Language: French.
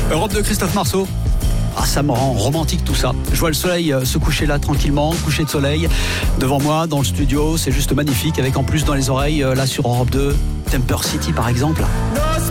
Europe de Christophe Marceau. Ah, ça me rend romantique tout ça. Je vois le soleil se coucher là tranquillement, coucher de soleil devant moi dans le studio, c'est juste magnifique, avec en plus dans les oreilles là sur Europe 2, Temper City par exemple.